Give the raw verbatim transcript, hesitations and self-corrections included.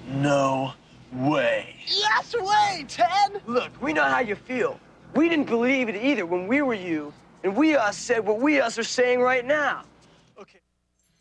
No way. Yes way, Ted! Look, we know how you feel. We didn't believe it either when we were you, and we us said what we us are saying right now. Okay.